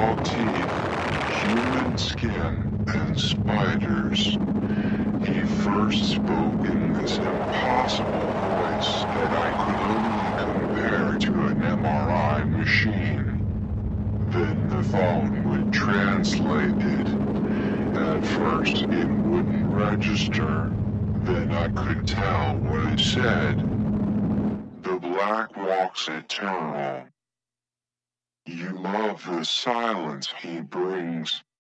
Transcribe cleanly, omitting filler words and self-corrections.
claw teeth, human skin, and spiders. He first spoke in this impossible voice that I could only compare to an MRI machine. Then the phone would translate it. At first it wouldn't register. Then I could tell what it said. The Black walks eternal. You love the silence he brings.